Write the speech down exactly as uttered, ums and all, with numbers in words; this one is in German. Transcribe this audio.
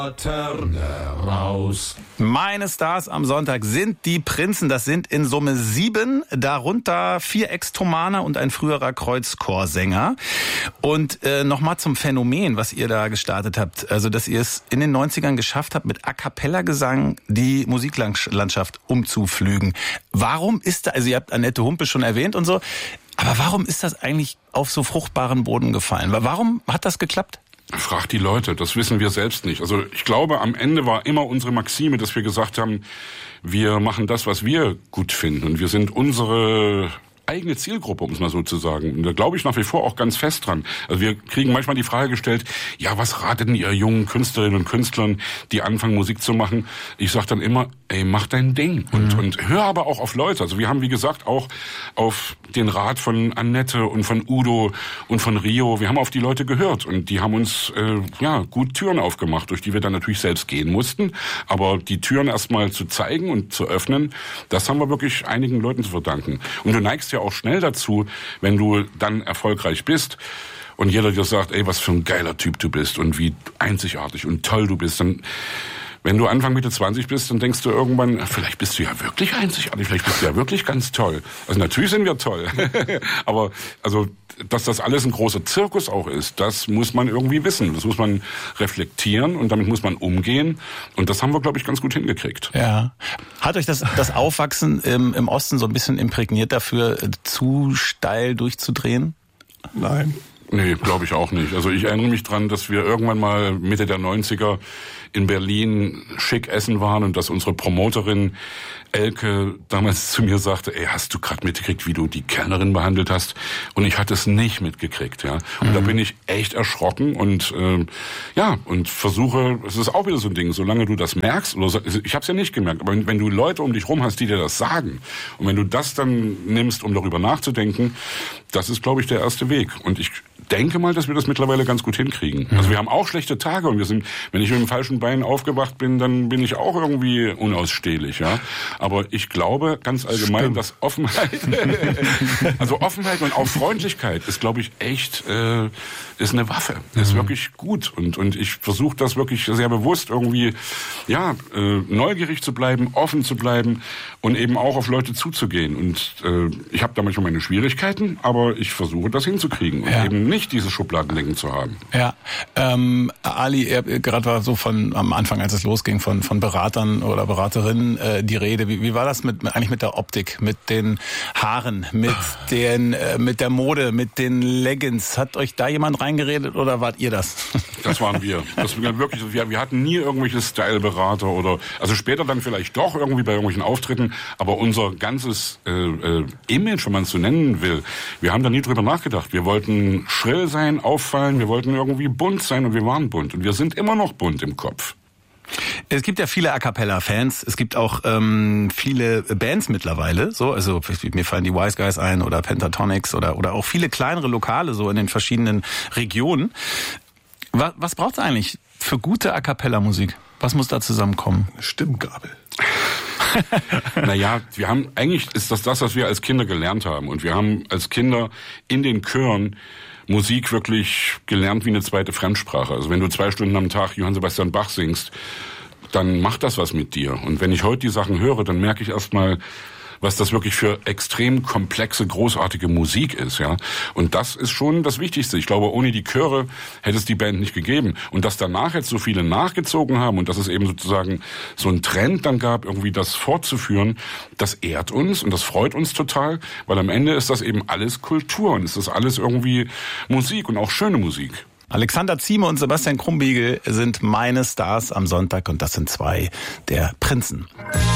Raus. Meine Stars am Sonntag sind die Prinzen. Das sind in Summe sieben, darunter vier Ex-Thomaner und ein früherer Kreuzchorsänger. Und äh, nochmal zum Phänomen, was ihr da gestartet habt. Also, dass ihr es in den neunzigern geschafft habt, mit A-Cappella-Gesang die Musiklandschaft umzuflügen. Warum ist da, also ihr habt Annette Humpe schon erwähnt und so, aber warum ist das eigentlich auf so fruchtbaren Boden gefallen? Warum hat das geklappt? Frag die Leute, das wissen wir selbst nicht. Also ich glaube, am Ende war immer unsere Maxime, dass wir gesagt haben, wir machen das, was wir gut finden. Und wir sind unsere eigene Zielgruppe, um es mal so zu sagen. Und da glaube ich nach wie vor auch ganz fest dran. Also wir kriegen manchmal die Frage gestellt, ja, was raten ihr jungen Künstlerinnen und Künstlern, die anfangen, Musik zu machen? Ich sage dann immer, ey, mach dein Ding. Und, mhm. und hör aber auch auf Leute. Also wir haben, wie gesagt, auch auf den Rat von Annette und von Udo und von Rio, wir haben auf die Leute gehört. Und die haben uns äh, ja gut Türen aufgemacht, durch die wir dann natürlich selbst gehen mussten. Aber die Türen erstmal zu zeigen und zu öffnen, das haben wir wirklich einigen Leuten zu verdanken. Und du neigst ja auch schnell dazu, wenn du dann erfolgreich bist und jeder dir sagt, ey, was für ein geiler Typ du bist und wie einzigartig und toll du bist, dann, wenn du Anfang Mitte zwanzig bist, dann denkst du irgendwann, vielleicht bist du ja wirklich einzigartig, vielleicht bist du ja wirklich ganz toll. Also natürlich sind wir toll, aber also dass das alles ein großer Zirkus auch ist, das muss man irgendwie wissen. Das muss man reflektieren und damit muss man umgehen. Und das haben wir, glaube ich, ganz gut hingekriegt. Ja. Hat euch das, das Aufwachsen im, im Osten so ein bisschen imprägniert dafür, zu steil durchzudrehen? Nein. Nee, glaube ich auch nicht. Also ich erinnere mich dran, dass wir irgendwann mal Mitte der neunziger in Berlin schick essen waren und dass unsere Promoterin Elke damals zu mir sagte, ey, hast du gerade mitgekriegt, wie du die Kellnerin behandelt hast? Und ich hatte es nicht mitgekriegt, ja. Und mhm. da bin ich echt erschrocken und äh, ja, und versuche, es ist auch wieder so ein Ding, solange du das merkst, oder ich habe es ja nicht gemerkt, aber wenn, wenn du Leute um dich rum hast, die dir das sagen, und wenn du das dann nimmst, um darüber nachzudenken, das ist, glaube ich, der erste Weg. Und ich denke mal, dass wir das mittlerweile ganz gut hinkriegen. Mhm. Also wir haben auch schlechte Tage und wir sind, wenn ich mit dem falschen Bein aufgewacht bin, dann bin ich auch irgendwie unausstehlich, ja. Aber ich glaube ganz allgemein, Stimmt. dass Offenheit, also Offenheit und auch Freundlichkeit ist, glaube ich, echt, äh, ist eine Waffe. Mhm. Ist wirklich gut und und ich versuche das wirklich sehr bewusst irgendwie, ja, äh, neugierig zu bleiben, offen zu bleiben und eben auch auf Leute zuzugehen. Und äh, ich habe da manchmal meine Schwierigkeiten, aber ich versuche das hinzukriegen und ja. eben nicht dieses Schubladendenken zu haben. Ja, ähm, Ali, gerade war so von am Anfang, als es losging, von von Beratern oder Beraterinnen äh, die Rede. Wie, wie war das mit eigentlich mit der Optik, mit den Haaren, mit den äh, mit der Mode, mit den Leggings? Hat euch da jemand reingeredet oder wart ihr das? Das waren wir. Das war wirklich, wir, wir hatten nie irgendwelche Styleberater oder also später dann vielleicht doch irgendwie bei irgendwelchen Auftritten, aber unser ganzes äh, äh, Image, wenn man es so nennen will, wir haben da nie drüber nachgedacht. Wir wollten schrill sein, auffallen, wir wollten irgendwie bunt sein und wir waren bunt und wir sind immer noch bunt im Kopf. Es gibt ja viele A-Cappella-Fans, es gibt auch ähm, viele Bands mittlerweile, so, also mir fallen die Wise Guys ein oder Pentatonix oder oder auch viele kleinere Lokale so in den verschiedenen Regionen. Was, was braucht's eigentlich für gute A-Cappella-Musik? Was muss da zusammenkommen? Stimmgabel. Naja, wir haben, eigentlich ist das das, was wir als Kinder gelernt haben. Und wir haben als Kinder in den Chören Musik wirklich gelernt wie eine zweite Fremdsprache. Also wenn du zwei Stunden am Tag Johann Sebastian Bach singst, dann macht das was mit dir. Und wenn ich heute die Sachen höre, dann merke ich erstmal, was das wirklich für extrem komplexe, großartige Musik ist, ja. Und das ist schon das Wichtigste. Ich glaube, ohne die Chöre hätte es die Band nicht gegeben. Und dass danach jetzt so viele nachgezogen haben und dass es eben sozusagen so einen Trend dann gab, irgendwie das fortzuführen, das ehrt uns und das freut uns total, weil am Ende ist das eben alles Kultur und es ist alles irgendwie Musik und auch schöne Musik. Alexander Zieme und Sebastian Krumbiegel sind meine Stars am Sonntag und das sind zwei der Prinzen.